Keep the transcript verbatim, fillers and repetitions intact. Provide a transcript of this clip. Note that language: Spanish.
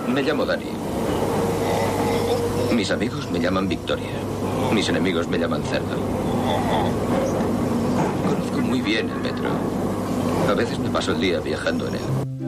Me llamo Dani. Mis amigos me llaman Victoria. Mis enemigos me llaman Cerdo. Conozco muy bien el metro. A veces me paso el día viajando en él.